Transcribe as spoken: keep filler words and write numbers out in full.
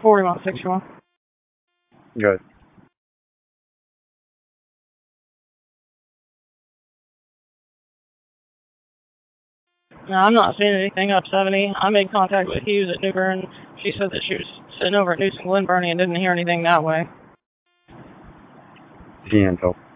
forty-one sixty-one. Good. No, I'm not seeing anything up seventy. I made contact with Hughes at New Bern. She said that she was sitting over at Newsom Glen Burnie and didn't hear anything that way. G info.